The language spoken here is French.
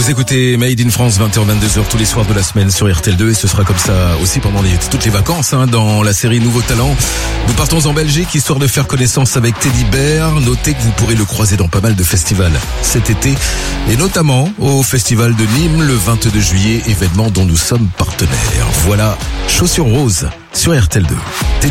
Vous écoutez Made in France, 20h-22h tous les soirs de la semaine sur RTL2 et ce sera comme ça aussi pendant toutes les vacances dans la série Nouveaux Talents. Nous partons en Belgique histoire de faire connaissance avec Teddy Bear. Notez que vous pourrez le croiser dans pas mal de festivals cet été et notamment au festival de Nîmes le 22 juillet, événement dont nous sommes partenaires. Voilà, Chaussures Roses sur RTL2.